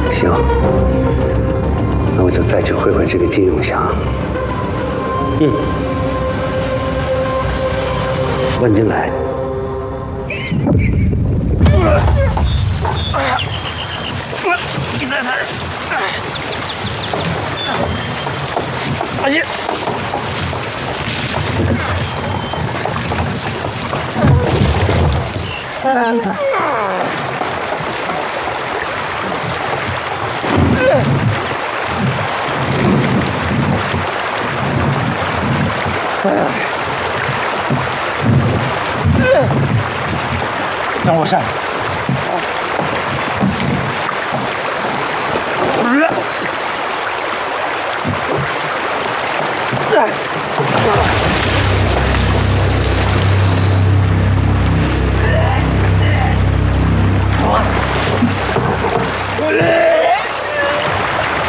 行，那我就再去会会这个金永祥。万金来。 你在哪儿？阿姨。让我上。